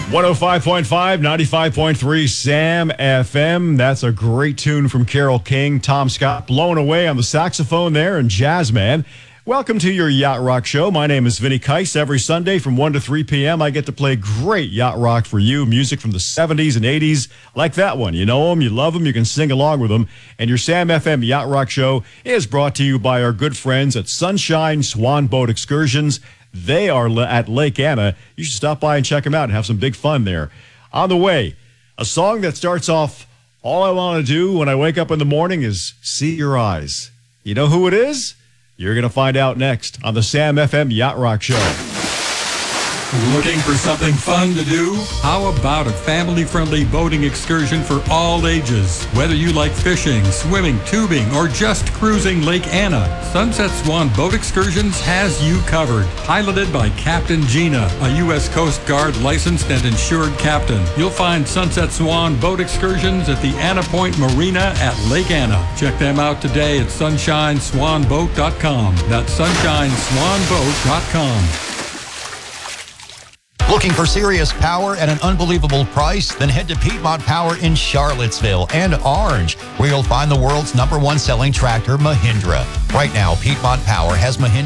105.5, 95.3 Sam FM. That's a great tune from Carole King. Tom Scott blown away on the saxophone there, and Jazzman. Welcome to your Yacht Rock Show. My name is Vinny Keiss. Every Sunday from 1 to 3 p.m., I get to play great yacht rock for you. Music from the 70s and 80s, like that one. You know them, you love them, you can sing along with them. And your Sam FM Yacht Rock Show is brought to you by our good friends at Sunshine Swan Boat Excursions. They are at Lake Anna. You should stop by and check them out and have some big fun there. On the way, a song that starts off, all I want to do when I wake up in the morning is see your eyes. You know who it is? You're going to find out next on the Sam FM Yacht Rock Show. Looking for something fun to do? How about a family-friendly boating excursion for all ages? Whether you like fishing, swimming, tubing, or just cruising Lake Anna, Sunset Swan Boat Excursions has you covered. Piloted by Captain Gina, a U.S. Coast Guard licensed and insured captain. You'll find Sunset Swan Boat Excursions at the Anna Point Marina at Lake Anna. Check them out today at sunshineswanboat.com. That's sunshineswanboat.com. Looking for serious power at an unbelievable price? Then head to Piedmont Power in Charlottesville and Orange, where you'll find the world's #1 selling tractor, Mahindra. Right now, Piedmont Power has Mahindra